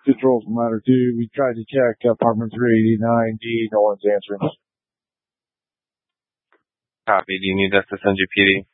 Control from Ladder 2. We tried to check apartment 389D. No one's answering. Copy. Do you need us to send you PD?